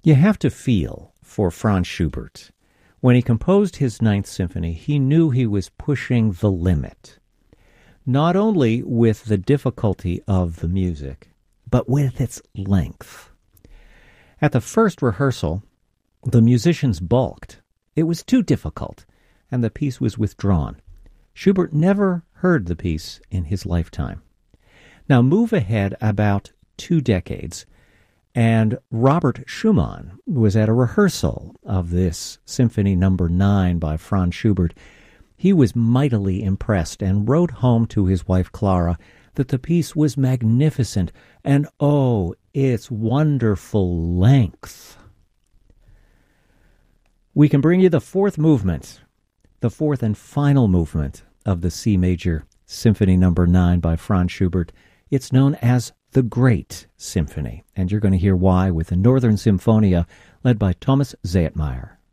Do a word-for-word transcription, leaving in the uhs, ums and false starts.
You have to feel for Franz Schubert. When he composed his Ninth Symphony, he knew he was pushing the limit, not only with the difficulty of the music, but with its length. At the first rehearsal, the musicians balked. It was too difficult, and the piece was withdrawn. Schubert never heard the piece in his lifetime. Now move ahead about two decades, and Robert Schumann was at a rehearsal of this Symphony Number nine by Franz Schubert. He was mightily impressed and wrote home to his wife Clara that the piece was magnificent and, oh, its wonderful length. We can bring you the fourth movement, the fourth and final movement of the C major Symphony Number nine by Franz Schubert. It's known as the Great Symphony, and you're going to hear why with the Northern Symphonia led by Thomas Zaytmeyer.